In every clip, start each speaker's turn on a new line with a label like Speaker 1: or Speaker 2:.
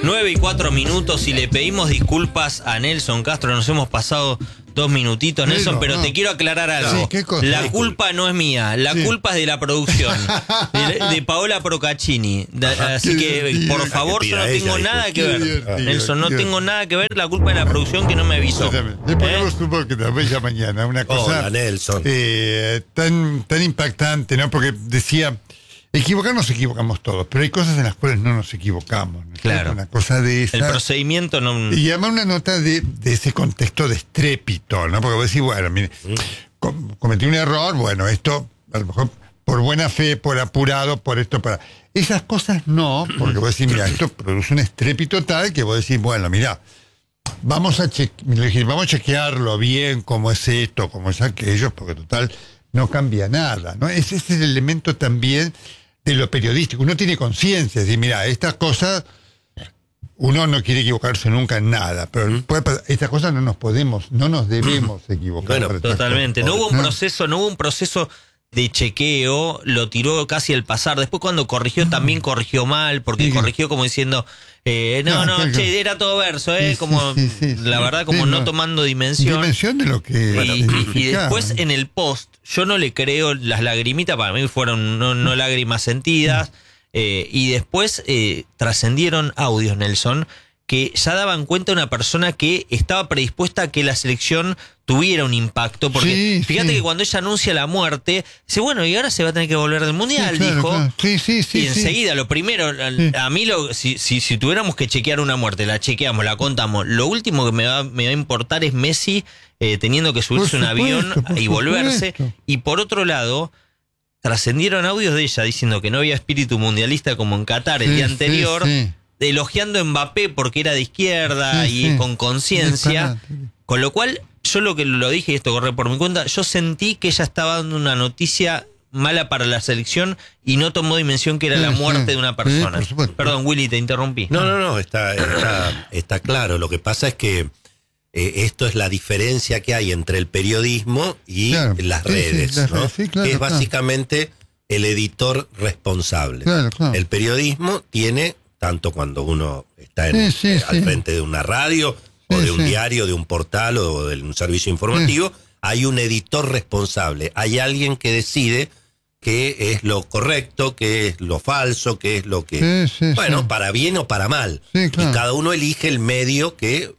Speaker 1: 9:04 y le pedimos disculpas a Nelson Castro. Nos hemos pasado 2 minutitos, Nelson, pero te quiero aclarar algo.
Speaker 2: Sí, ¿qué cosa?
Speaker 1: La culpa no es mía, la culpa es de la producción, de Paola Procaccini. Así que, por favor, yo no tengo nada que ver. Nelson, no tengo nada que ver, la culpa es de la producción que no me avisó.
Speaker 2: Le ponemos un poco que tal vez ya mañana, una cosa.
Speaker 3: Hola, Nelson.
Speaker 2: Tan impactante, ¿no? Porque decía, equivocarnos equivocamos todos, pero hay cosas en las cuales no nos equivocamos, ¿no?
Speaker 1: Claro.
Speaker 2: Una cosa de esa.
Speaker 1: El procedimiento no.
Speaker 2: Y además una nota de ese contexto de estrépito, ¿no? Porque vos decís, bueno, mire, cometí un error, bueno, esto, a lo mejor por buena fe, por apurado, por esto, para. Esas cosas no, porque vos decís, mira, esto produce un estrépito tal que vos decís, bueno, mira, vamos a chequearlo bien, cómo es esto, cómo es aquello, porque total no cambia nada, ¿no? Ese es el elemento también de lo periodístico. Uno tiene conciencia, es decir, mira, estas cosas, uno no quiere equivocarse nunca en nada, pero estas cosas no nos debemos equivocar.
Speaker 1: Bueno, totalmente. No hubo un proceso de chequeo, lo tiró casi al pasar. Después cuando corrigió también corrigió mal, porque corrigió como diciendo, che, era todo verso, la verdad como no tomando dimensión.
Speaker 2: Dimensión de lo que
Speaker 1: y después en el post, yo no le creo, las lagrimitas para mí fueron no lágrimas sentidas, y después trascendieron audios, Nelson, que ya daban cuenta de una persona que estaba predispuesta a que la selección tuviera un impacto, porque fíjate que cuando ella anuncia la muerte, dice, bueno, y ahora se va a tener que volver del Mundial, dijo.
Speaker 2: Claro.
Speaker 1: Y enseguida, lo primero, a mí, si tuviéramos que chequear una muerte, la chequeamos, la contamos, lo último que me va a importar es Messi teniendo que subirse a un avión y volverse. Y por otro lado, trascendieron audios de ella diciendo que no había espíritu mundialista como en Qatar el día anterior, elogiando a Mbappé porque era de izquierda y con conciencia, con lo cual yo lo dije, y esto corre por mi cuenta, yo sentí que ella estaba dando una noticia mala para la selección y no tomó dimensión que era la muerte de una persona. Perdón, Willy, te interrumpí.
Speaker 3: No, está claro. Lo que pasa es que esto es la diferencia que hay entre el periodismo y las redes, ¿no? Que es básicamente el editor responsable. El periodismo tiene, tanto cuando uno está al frente de una radio o de un diario, de un portal o de un servicio informativo, hay un editor responsable, hay alguien que decide qué es lo correcto, qué es lo falso, qué es lo que... para bien o para mal. Y cada uno elige el medio que,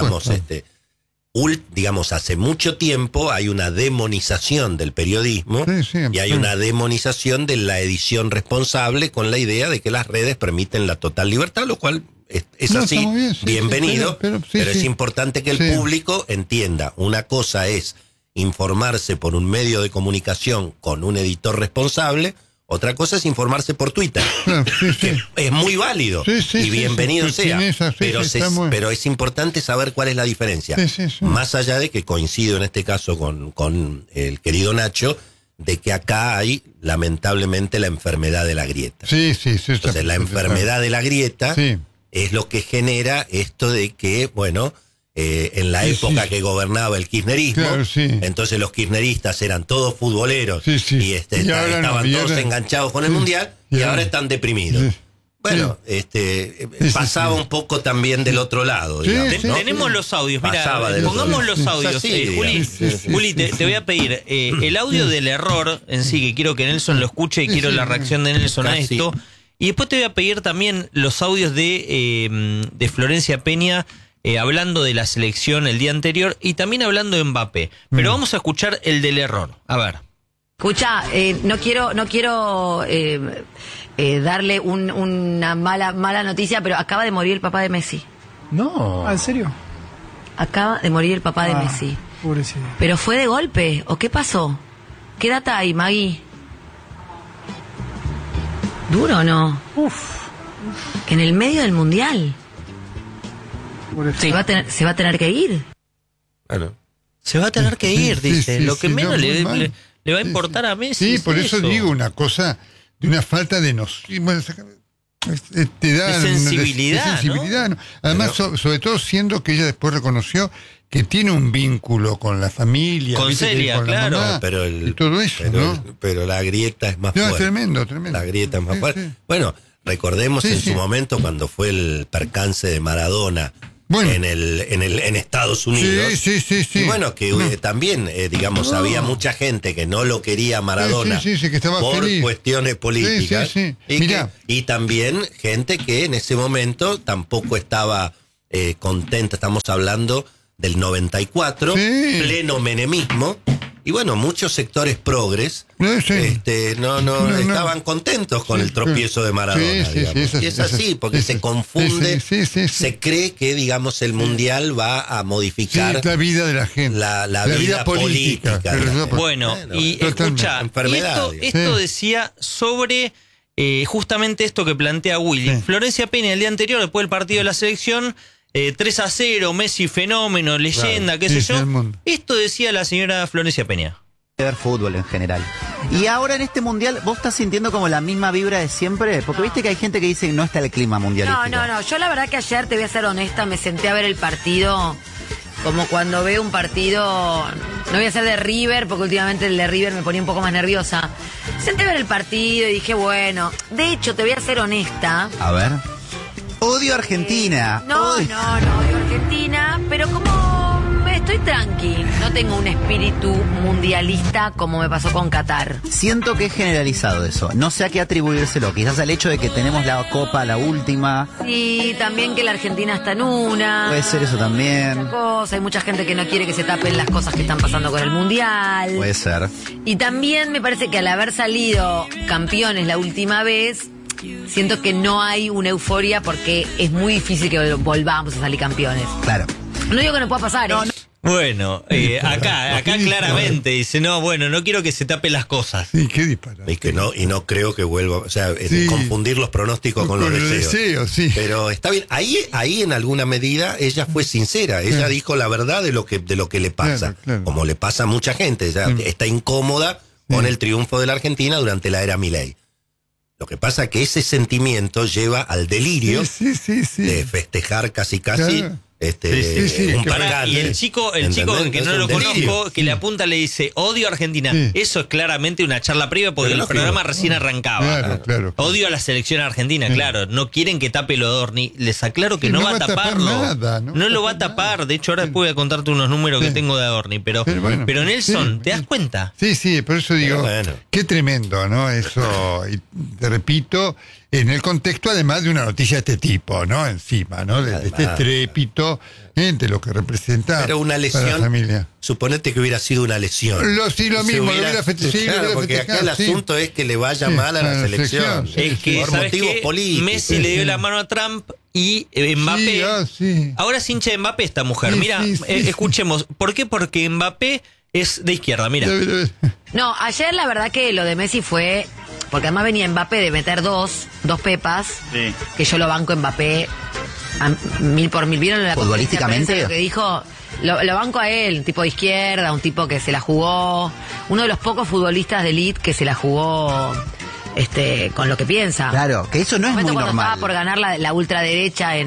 Speaker 3: digamos, hace mucho tiempo hay una demonización del periodismo y hay una demonización de la edición responsable con la idea de que las redes permiten la total libertad, lo cual es así, bien, bienvenido, pero es importante que el público entienda, una cosa es informarse por un medio de comunicación con un editor responsable, otra cosa es informarse por Twitter, que es muy válido y bienvenido sea, pero es importante saber cuál es la diferencia, más allá de que coincido en este caso con el querido Nacho, de que acá hay lamentablemente la enfermedad de la grieta. Entonces la enfermedad de la grieta es lo que genera esto de que, bueno, en la época que gobernaba el kirchnerismo, entonces los kirchneristas eran todos futboleros y estaban todos enganchados con el Mundial y ahora están deprimidos. Bueno, pasaba un poco también del otro lado, digamos, ¿no?
Speaker 1: Tenemos los audios, mira, pongamos los audios. Juli, te voy a pedir el audio del error en sí, que quiero que Nelson lo escuche y quiero la reacción de Nelson a esto. Y después te voy a pedir también los audios de Florencia Peña, hablando de la selección el día anterior y también hablando de Mbappé. Pero vamos a escuchar el del error. A ver.
Speaker 4: Escucha, no quiero darle una mala noticia, pero acaba de morir el papá de Messi.
Speaker 5: No. ¿En serio?
Speaker 4: Acaba de morir el papá de Messi.
Speaker 5: Pobrecito.
Speaker 4: ¿Pero fue de golpe o qué pasó? ¿Qué data hay, Maggie? ¿Duro o no? En el medio del Mundial. Se va a tener que ir.
Speaker 3: Bueno.
Speaker 1: Se va a tener que ir, dice. Lo que menos le va a importar a Messi.
Speaker 2: Sí, por eso digo una cosa de una falta de noción. Bueno, te da
Speaker 1: de sensibilidad,
Speaker 2: ¿no? Además, sobre todo siendo que ella después reconoció que tiene un vínculo con la familia.
Speaker 1: Con Celia, claro.
Speaker 2: Mamá, y todo eso, ¿no?
Speaker 3: Pero la grieta es más fuerte.
Speaker 2: Tremendo.
Speaker 3: La grieta es más fuerte. Bueno, Recordemos en su momento cuando fue el percance de Maradona en Estados Unidos.
Speaker 2: Sí.
Speaker 3: Y bueno, que también, digamos, había mucha gente que no lo quería Maradona
Speaker 2: que estaba
Speaker 3: por
Speaker 2: feliz.
Speaker 3: cuestiones políticas.
Speaker 2: Mirá.
Speaker 3: Y también gente que en ese momento tampoco estaba contenta. Estamos hablando del 94, pleno menemismo. Y bueno, muchos sectores progres no estaban contentos con el tropiezo de Maradona. Y es así, porque se confunde, se cree que, digamos, el Mundial va a modificar
Speaker 2: la vida de la gente.
Speaker 3: La vida política.
Speaker 1: Bueno, y escucha, esto decía sobre justamente esto que plantea Willy. Florencia Peña el día anterior, después del partido de la selección, 3-0, Messi fenómeno, leyenda, qué sé yo. Esto decía la señora Florencia Peña.
Speaker 6: Ver fútbol en general. Y ahora en este mundial, ¿vos estás sintiendo como la misma vibra de siempre? Porque viste que hay gente que dice que no está el clima mundialístico.
Speaker 4: No. Yo la verdad que ayer, te voy a ser honesta, me senté a ver el partido como cuando veo un partido, no voy a ser de River, porque últimamente el de River me ponía un poco más nerviosa. Senté a ver el partido y dije, bueno, de hecho, te voy a ser honesta.
Speaker 6: A ver. Odio a Argentina.
Speaker 4: No odio Argentina, pero como estoy tranqui, no tengo un espíritu mundialista como me pasó con Qatar.
Speaker 6: Siento que es generalizado eso, no sé a qué atribuírselo, quizás al hecho de que tenemos la Copa, la última.
Speaker 4: Sí, también que la Argentina está en una.
Speaker 6: Puede ser eso también.
Speaker 4: Hay mucha gente que no quiere que se tapen las cosas que están pasando con el Mundial.
Speaker 6: Puede ser.
Speaker 4: Y también me parece que al haber salido campeones la última vez, siento que no hay una euforia porque es muy difícil que volvamos a salir campeones.
Speaker 6: Claro.
Speaker 4: No digo que no pueda pasar.
Speaker 1: Bueno, acá claramente dice, no quiero que se tapen las cosas.
Speaker 2: Sí, qué disparate.
Speaker 3: Y no creo que vuelva, o sea, confundir los pronósticos con los deseos.
Speaker 2: Sí.
Speaker 3: Pero está bien, ahí en alguna medida ella fue sincera, ella dijo la verdad de lo que le pasa, claro. Como le pasa a mucha gente, está incómoda con el triunfo de la Argentina durante la era Milei. Lo que pasa es que ese sentimiento lleva al delirio de festejar casi. Claro. Un
Speaker 1: pará, y el chico que no lo conozco, que le apunta, le dice odio a Argentina. Eso es claramente una charla previa porque el programa recién arrancaba.
Speaker 2: Claro.
Speaker 1: Odio a la selección argentina, claro. No quieren que tape lo de Orni. Les aclaro que no va a taparlo.
Speaker 2: Nada,
Speaker 1: no lo va a tapar. De hecho, ahora después voy a contarte unos números que tengo de Adorni. Pero Nelson, ¿te das cuenta?
Speaker 2: Sí, por eso digo, qué tremendo, ¿no? Eso, y te repito, en el contexto además de una noticia de este tipo, ¿no? Encima, ¿no? De este estrépito, de lo que representa
Speaker 3: pero una lesión,
Speaker 2: para la familia.
Speaker 3: Suponete que hubiera sido una lesión.
Speaker 2: Lo mismo, lo hubiera
Speaker 3: festejado. Porque acá el asunto es que le vaya mal a la selección.
Speaker 1: Es que,
Speaker 3: por motivos políticos.
Speaker 1: Messi le dio la mano a Trump y Mbappé. Ahora es hincha de Mbappé esta mujer. Mira, escuchemos. ¿Por qué? Porque Mbappé es de izquierda, mira.
Speaker 4: No, ayer la verdad que lo de Messi fue... Porque además venía Mbappé de meter dos pepas, que yo lo banco Mbappé a 1000 por 1000. ¿Vieron la
Speaker 6: futbolísticamente?
Speaker 4: Lo que dijo, lo banco a él, un tipo de izquierda, un tipo que se la jugó, uno de los pocos futbolistas de elite que se la jugó con lo que piensa.
Speaker 6: Claro, que eso no es muy normal.
Speaker 4: Cuando estaba por ganar la ultraderecha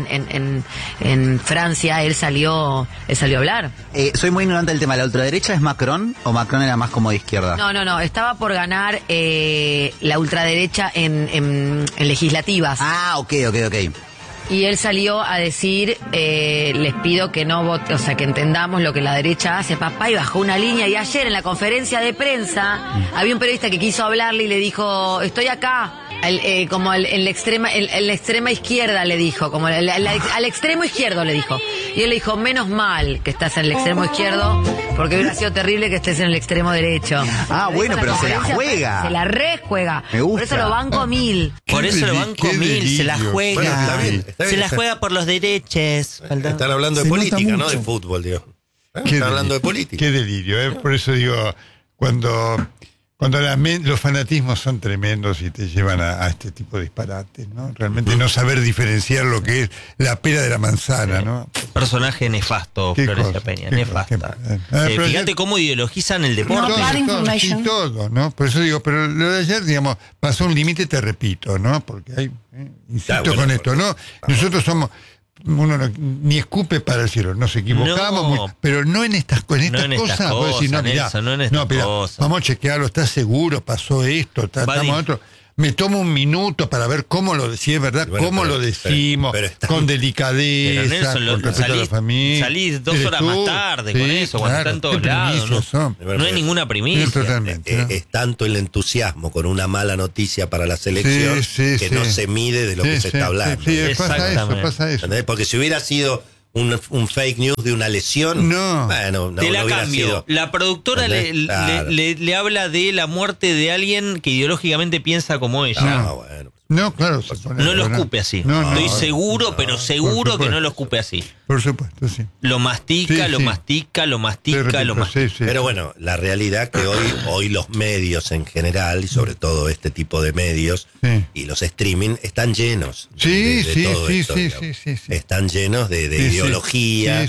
Speaker 4: en Francia, él salió a hablar.
Speaker 6: Soy muy ignorante del tema. ¿La ultraderecha es Macron o Macron era más como de izquierda?
Speaker 4: No, estaba por ganar la ultraderecha en legislativas.
Speaker 6: Ah, ok.
Speaker 4: Y él salió a decir, les pido que no vote, o sea, que entendamos lo que la derecha hace, papá, y bajó una línea. Y ayer en la conferencia de prensa había un periodista que quiso hablarle y le dijo, estoy acá. Como en la extrema izquierda le dijo, como al extremo izquierdo le dijo. Y él le dijo, menos mal que estás en el extremo izquierdo, porque hubiera sido terrible que estés en el extremo derecho.
Speaker 6: Ah, bueno, pero se la juega.
Speaker 4: Se la rejuega.
Speaker 6: Me gusta.
Speaker 4: Por eso lo banco 1000.
Speaker 1: Por eso lo banco 1000, se la juega.
Speaker 3: Bueno, está bien.
Speaker 1: Se la juega por los derechos.
Speaker 3: Están hablando de política, no de fútbol, digo. Están hablando de política.
Speaker 2: Qué delirio, Por eso digo, cuando los fanatismos son tremendos y te llevan a este tipo de disparates, ¿no? Realmente no saber diferenciar lo que es la pera de la manzana, ¿no?
Speaker 1: Personaje nefasto, Florencia Peña, nefasta. Fíjate cómo ideologizan el deporte.
Speaker 2: Todo, ¿no? Por eso digo, pero lo de ayer, digamos, pasó un límite, te repito, ¿no? Porque hay, insisto con esto, ¿no? Nosotros somos... Uno ni escupe para el cielo, nos equivocamos, pero no en estas cosas.
Speaker 1: Vamos a chequearlo,
Speaker 2: ¿estás seguro? ¿Pasó esto? ¿Estamos otro? me tomo un minuto para ver cómo lo decís, es verdad,
Speaker 3: Bueno,
Speaker 2: cómo lo decimos,
Speaker 3: pero
Speaker 2: con delicadeza,
Speaker 1: Nelson,
Speaker 2: con respeto a la familia.
Speaker 1: Salís 2 horas
Speaker 2: Tú,
Speaker 1: más tarde con eso, cuando
Speaker 2: claro,
Speaker 1: están en todos
Speaker 2: qué
Speaker 1: lados.
Speaker 2: primicias son.
Speaker 1: No hay ninguna primicia.
Speaker 2: Sí, totalmente. ¿no?
Speaker 3: Es tanto el entusiasmo con una mala noticia para la selección que no se mide de lo que se está hablando.
Speaker 2: Sí, pasa eso.
Speaker 3: ¿Entendés? Porque si hubiera sido un fake news de una lesión, bueno,
Speaker 1: Te la
Speaker 3: hubiera
Speaker 1: cambio.
Speaker 3: sido.
Speaker 1: La productora le habla de la muerte de alguien que ideológicamente piensa como ella.
Speaker 3: Bueno.
Speaker 2: No, claro.
Speaker 1: No lo escupe así. Estoy seguro, pero seguro que no lo escupe así.
Speaker 2: Por supuesto, sí.
Speaker 1: Lo mastica, lo mastica.
Speaker 3: Pero bueno, la realidad que hoy los medios en general, y sobre todo este tipo de medios y los streaming, están llenos de todo esto. Están llenos de ideología,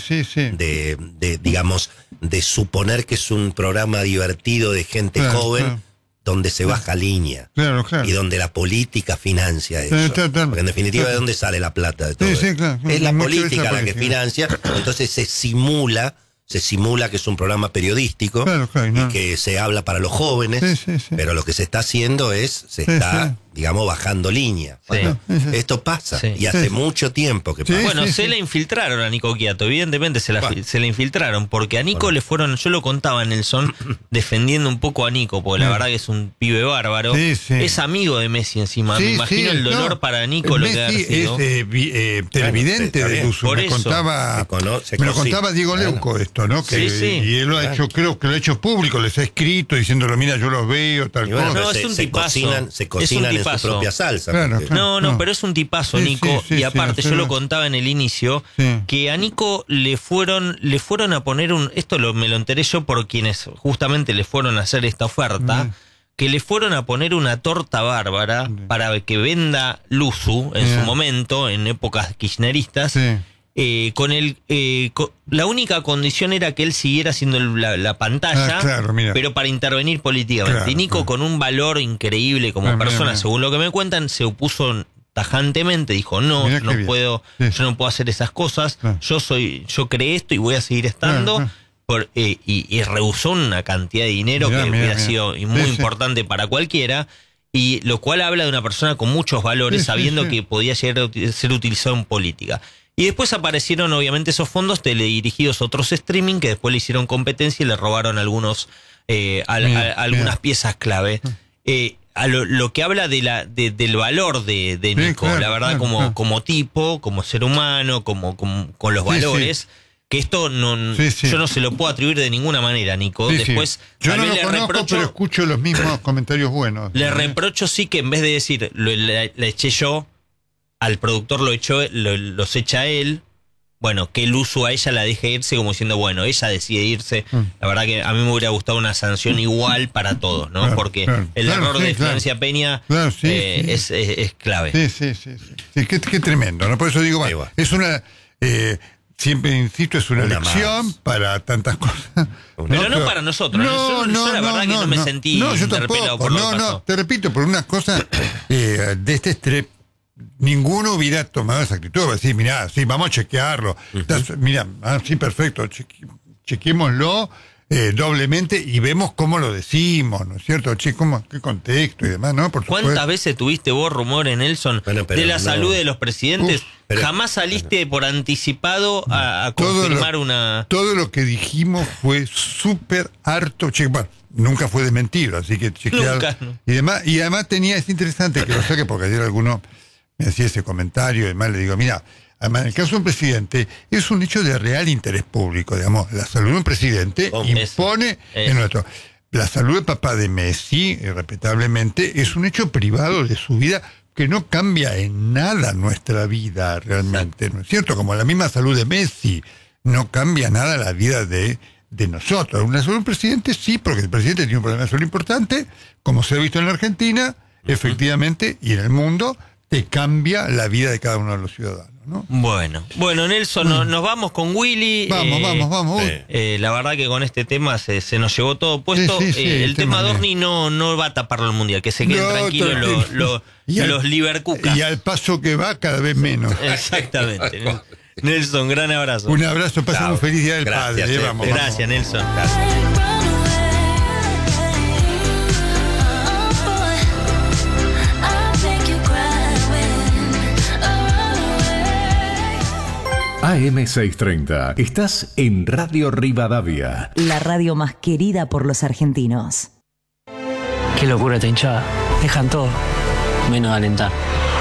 Speaker 3: de digamos, de suponer que es un programa divertido de gente joven. Donde se baja línea y donde la política financia eso. Porque en definitiva, ¿de dónde sale la plata de todo esto? Es la política la que financia, entonces se simula que es un programa periodístico y que se habla para los jóvenes, pero lo que se está haciendo se está digamos, bajando línea. Bueno, esto pasa y hace mucho tiempo que pasa.
Speaker 1: Bueno, se le infiltraron a Nico Quiato, evidentemente se le infiltraron, porque a Nico le fueron, yo lo contaba Nelson, defendiendo un poco a Nico, porque la verdad que es un pibe bárbaro, es amigo de Messi encima, me imagino el dolor para Nico lo que ha sido.
Speaker 2: Es televidente de uso, me lo contaba Diego Leuco esto, ¿no? Y él lo ha hecho, creo que lo ha hecho público, les ha escrito diciéndolo, mira, yo los veo, tal cosa.
Speaker 1: No, es un tipazo.
Speaker 3: Se cocinan en su propia salsa.
Speaker 1: No, pero es un tipazo, Nico. Y aparte, yo lo contaba en el inicio, que a Nico le fueron a poner esto me lo enteré yo por quienes justamente le fueron a hacer esta oferta, que le fueron a poner una torta bárbara para que venda Luzu en su momento, en épocas kirchneristas. La única condición era que él siguiera haciendo la pantalla, pero para intervenir políticamente. Y Nico, con un valor increíble como persona, según lo que me cuentan, se opuso tajantemente, dijo yo no puedo hacer esas cosas, yo creé esto y voy a seguir estando. Y rehusó una cantidad de dinero que hubiera sido muy importante para cualquiera. Y lo cual habla de una persona con muchos valores, sabiendo que podía llegar a ser utilizado en política. Y después aparecieron obviamente esos fondos teledirigidos a otros streaming que después le hicieron competencia y le robaron algunas piezas clave. A lo que habla del valor de Nico, la verdad, como tipo, como ser humano, con los valores. Que esto yo no se lo puedo atribuir de ninguna manera, Nico. Después,
Speaker 2: yo no lo conozco, pero escucho los mismos comentarios buenos.
Speaker 1: Le reprocho que en vez de decir le eché yo, al productor los echa él, bueno, que el uso a ella la deje irse como diciendo, bueno, ella decide irse. La verdad que a mí me hubiera gustado una sanción igual para todos, ¿no? Porque el error de Florencia Peña es clave.
Speaker 2: Sí, qué tremendo, ¿no? Por eso digo, es una... siempre insisto, es una lección para tantas cosas.
Speaker 1: Pero no para nosotros. Yo la verdad que no me sentí interpelado por lo que pasó.
Speaker 2: Te repito, por unas cosas de este estrés, ninguno hubiera tomado esa actitud. Va a decir, mirá, vamos a chequearlo. Mirá, sí, perfecto, chequémoslo doblemente y vemos cómo lo decimos, ¿no es cierto? Qué contexto y demás, ¿no?
Speaker 1: ¿Cuántas veces tuviste vos rumores, Nelson, de la salud de los presidentes? Jamás saliste por anticipado a confirmar
Speaker 2: Todo lo que dijimos fue súper harto. Nunca fue desmentido, así que chequear.
Speaker 1: Nunca, no.
Speaker 2: Y además es interesante que lo saque, porque ayer alguno me hacía ese comentario y además le digo, mira, además en el caso de un presidente es un hecho de real interés público, digamos, la salud de un presidente impone en nuestro... La salud del papá de Messi, irrespetablemente, es un hecho privado de su vida que no cambia en nada nuestra vida realmente, ¿no es cierto? Como la misma salud de Messi no cambia nada la vida de nosotros. La salud del presidente sí, porque el presidente tiene un problema de salud importante, como se ha visto en la Argentina, efectivamente, y en el mundo, te cambia la vida de cada uno de los ciudadanos, ¿no? Bueno,
Speaker 1: Nelson, nos vamos con Willy.
Speaker 2: Vamos.
Speaker 1: La verdad que con este tema se nos llevó todo puesto. El tema Dorni no va a taparlo el Mundial, que se queden tranquilos los Livercucas.
Speaker 2: Y al paso que va, cada vez menos.
Speaker 1: Exactamente. Nelson, gran abrazo.
Speaker 2: Un abrazo, pasamos un feliz Día del Padre.
Speaker 1: Gracias, Nelson.
Speaker 3: Gracias.
Speaker 7: AM630. Estás en Radio Rivadavia.
Speaker 8: La radio más querida por los argentinos.
Speaker 5: Qué locura esta hinchada. Dejan todo, menos alentar.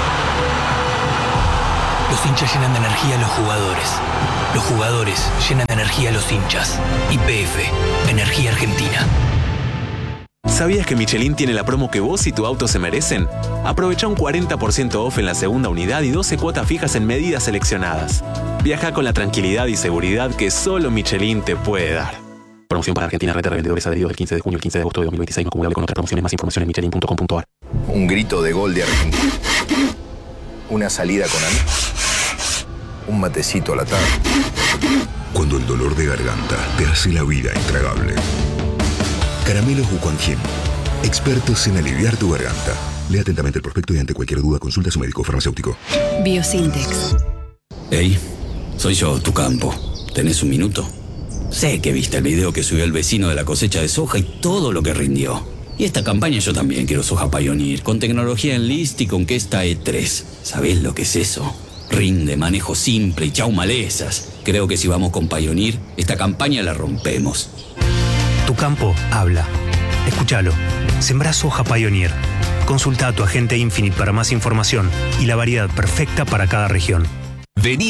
Speaker 9: Los hinchas llenan de energía a los jugadores. Los jugadores llenan de energía a los hinchas. YPF, Energía Argentina.
Speaker 10: ¿Sabías que Michelin tiene la promo que vos y tu auto se merecen? Aprovecha un 40% off en la segunda unidad y 12 cuotas fijas en medidas seleccionadas. Viaja con la tranquilidad y seguridad que solo Michelin te puede dar. Promoción para Argentina, red de revendedores adheridos del 15 de junio al 15 de agosto de 2026, no acumulable con otras promociones. Más información en michelin.com.ar.
Speaker 11: Un grito de gol de Argentina. Una salida con amigos. Un matecito a la tarde.
Speaker 12: Cuando el dolor de garganta te hace la vida intragable. Caramelos Wuquanjin, expertos en aliviar tu garganta. Lea atentamente el prospecto y ante cualquier duda consulta a su médico farmacéutico.
Speaker 13: Biosintex.
Speaker 14: Hey, soy yo, tu campo. ¿Tenés un minuto? Sé que viste el video que subió el vecino de la cosecha de soja y todo lo que rindió. Y esta campaña yo también quiero soja Pioneer, con tecnología Enlist y con Questa E3. ¿Sabés lo que es eso? Rinde, manejo simple y chau malezas. Creo que si vamos con Pioneer, esta campaña la rompemos.
Speaker 15: Tu campo habla. Escúchalo. Sembrá soja Pioneer. Consulta a tu agente Infinite para más información y la variedad perfecta para cada región.
Speaker 16: Vení